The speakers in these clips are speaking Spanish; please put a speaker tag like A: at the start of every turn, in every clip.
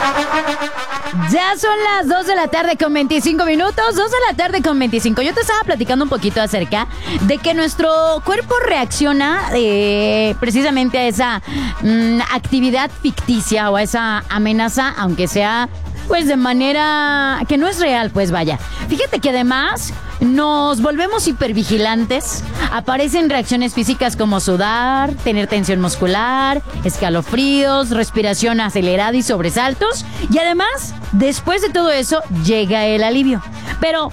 A: Ya son las 2 de la tarde con 25 minutos, 2 de la tarde con 25. Yo te estaba platicando un poquito acerca de que nuestro cuerpo reacciona precisamente a esa actividad ficticia o a esa amenaza, aunque sea pues de manera que no es real, pues vaya. Fíjate que además nos volvemos hipervigilantes, aparecen reacciones físicas como sudar, tener tensión muscular, escalofríos, respiración acelerada y sobresaltos. Y además, después de todo eso, llega el alivio. Pero,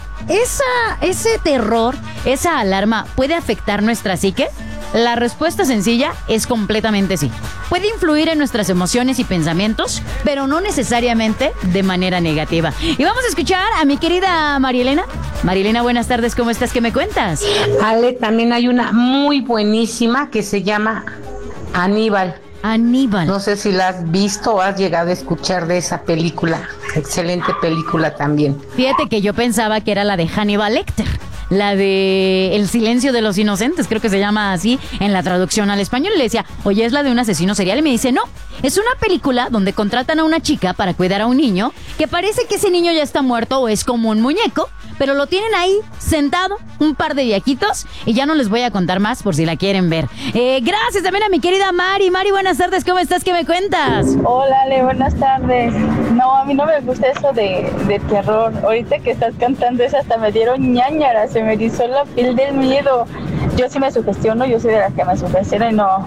A: ¿ese terror, esa alarma puede afectar nuestra psique? La respuesta sencilla es completamente sí. Puede influir en nuestras emociones y pensamientos, pero no necesariamente de manera negativa. Y vamos a escuchar a mi querida Marielena. Marielena, buenas tardes, ¿cómo estás? ¿Qué me cuentas?
B: Ale, también hay una muy buenísima que se llama Aníbal.
A: Aníbal.
B: No sé si la has visto o has llegado a escuchar de esa película. Excelente película también.
A: Fíjate que yo pensaba que era la de Hannibal Lecter. La de El silencio de los inocentes, creo que se llama así en la traducción al español. Le decía, oye, ¿es la de un asesino serial? Y me dice, no, es una película donde contratan a una chica para cuidar a un niño que parece que ese niño ya está muerto o es como un muñeco, pero lo tienen ahí sentado un par de viajitos y ya no les voy a contar más por si la quieren ver. Gracias también a mi querida Mari. Mari, buenas tardes, ¿cómo estás? ¿Qué me cuentas?
C: Hola, Ale, buenas tardes. No, a mí no me gusta eso de terror. Ahorita que estás cantando eso hasta me dieron ñáñaras, se me erizó la piel del miedo. Yo sí me sugestiono, yo soy de las que me sugestiono y no,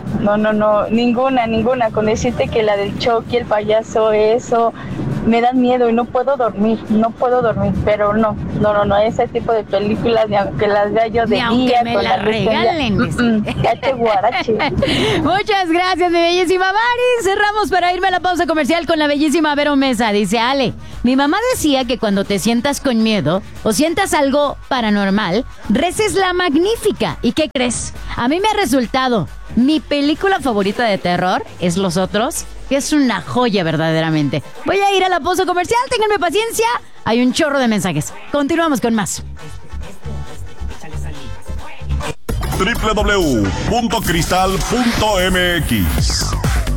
C: ninguna. Con decirte que la del Chucky, el payaso, eso, me dan miedo y no puedo dormir, pero no, ese tipo de películas, ni aunque las vea yo de
A: ni
C: día,
A: aunque me la regalen.
C: Cállate, guarache.
A: Muchas gracias, mi bellísima Mari. Cerramos para irme a la pausa comercial con la bellísima Vero Mesa. Dice, Ale, mi mamá decía que cuando te sientas con miedo o sientas algo paranormal, reces la Magnífica. ¿Y qué crees? A mí me ha resultado. Mi película favorita de terror es Los Otros, que es una joya verdaderamente. Voy a ir a la pausa comercial, ténganme paciencia. Hay un chorro de mensajes. Continuamos con más.
D: www.cristal.mx.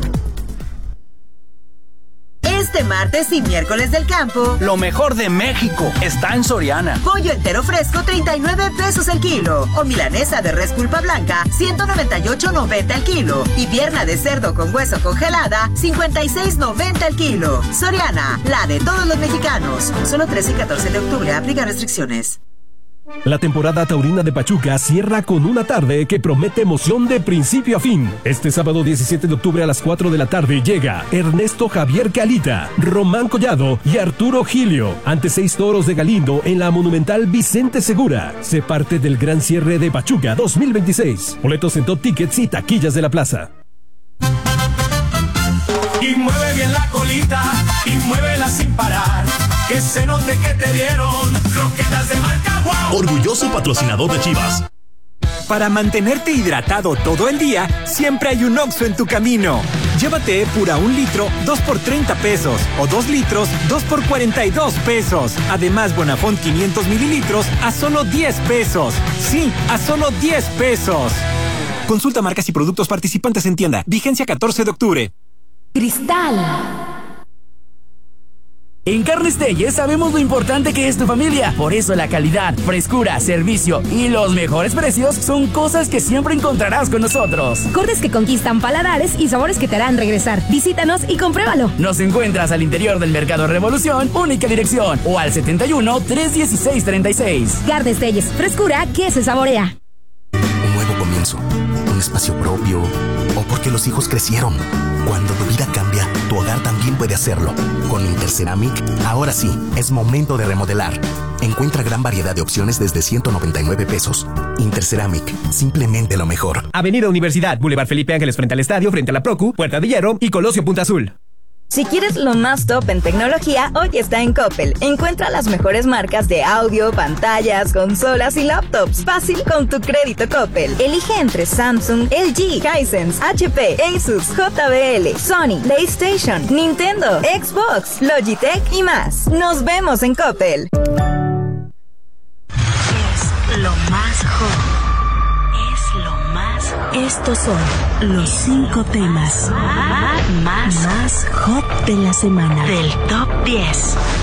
E: Este martes y miércoles del campo,
F: lo mejor de México está en Soriana.
E: Pollo entero fresco, 39 pesos el kilo. O milanesa de res pulpa blanca, 198.90 el kilo. Y pierna de cerdo con hueso congelada, 56.90 el kilo. Soriana, la de todos los mexicanos. Solo 13 y 14 de octubre, aplica restricciones.
G: La temporada taurina de Pachuca cierra con una tarde que promete emoción de principio a fin. Este sábado 17 de octubre a las 4 de la tarde llega Ernesto Javier Calita, Román Collado y Arturo Gilio ante 6 toros de Galindo en la monumental Vicente Segura. Se parte del gran cierre de Pachuca 2026. Boletos en Top Tickets y taquillas de la plaza.
H: Y mueve bien la colita y muévela sin parar. Que se note que te dieron croquetas de marca Wow.
D: Orgulloso patrocinador de Chivas.
I: Para mantenerte hidratado todo el día, siempre hay un Oxxo en tu camino. Llévate Epura 1 litro, 2 por 30 pesos. O 2 litros, 2 por 42 pesos. Además, Bonafont 500 mililitros a solo 10 pesos. Sí, a solo 10 pesos. Consulta marcas y productos participantes en tienda. Vigencia 14 de octubre.
A: Cristal.
F: En Carnes Telles sabemos lo importante que es tu familia. Por eso la calidad, frescura, servicio y los mejores precios son cosas que siempre encontrarás con nosotros.
J: Cortes que conquistan paladares y sabores que te harán regresar. Visítanos y compruébalo.
F: Nos encuentras al interior del Mercado Revolución, única dirección, o al 71-316-36.
J: Carnes Telles, frescura que se saborea.
K: Un nuevo comienzo, un espacio propio, o porque los hijos crecieron. Cuando tu vida cambia, tu hogar también puede hacerlo. Con Interceramic, ahora sí, es momento de remodelar. Encuentra gran variedad de opciones desde 199 pesos. Interceramic, simplemente lo mejor.
G: Avenida Universidad, Boulevard Felipe Ángeles frente al estadio, frente a la Procu, Puerta de Hierro y Colosio Punta Azul.
L: Si quieres lo más top en tecnología, hoy está en Coppel. Encuentra las mejores marcas de audio, pantallas, consolas y laptops. Fácil con tu crédito Coppel. Elige entre Samsung, LG, Hisense, HP, Asus, JBL, Sony, PlayStation, Nintendo, Xbox, Logitech y más. Nos vemos en Coppel.
M: Es lo más hot. Es lo más hot. Estos son los 5 temas más hot de la semana. Del Top 10.